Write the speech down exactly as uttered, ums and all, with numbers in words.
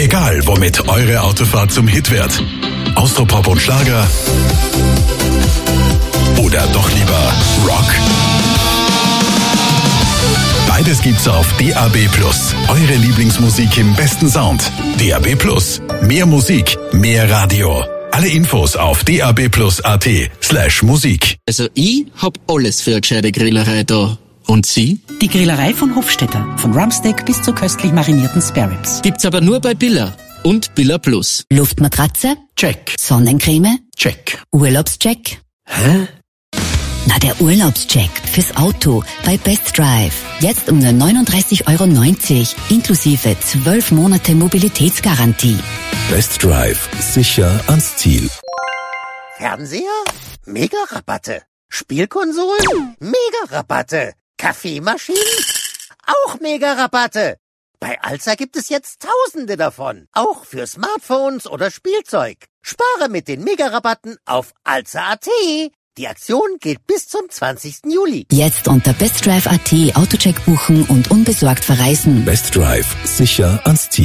Egal, womit eure Autofahrt zum Hit wird. Austropop und Schlager oder doch lieber Rock? Beides gibt's auf D A B plus. Eure Lieblingsmusik im besten Sound. D A B plus. Mehr Musik, mehr Radio. Alle Infos auf dab.at slash Musik. Also ich hab alles für eine gescheite Grillerei da. Und Sie? Die Grillerei von Hofstetter. Von Rumpsteak bis zu köstlich marinierten Sparrows. Gibt's aber nur bei Billa und Billa Plus. Luftmatratze? Check. Sonnencreme? Check. Urlaubscheck? Hä? Na, der Urlaubscheck fürs Auto bei Best Drive. Jetzt um nur neununddreißig Euro neunzig, inklusive zwölf Monate Mobilitätsgarantie. Best Drive. Sicher ans Ziel. Fernseher? Mega-Rabatte. Spielkonsolen? Mega-Rabatte. Kaffeemaschinen? Auch Mega-Rabatte. Bei Alza gibt es jetzt Tausende davon. Auch für Smartphones oder Spielzeug. Spare mit den Mega-Rabatten auf alza punkt at. Die Aktion geht bis zum zwanzigsten Juli. Jetzt unter bestdrive punkt at Autocheck buchen und unbesorgt verreisen. Best Drive. Sicher ans Ziel.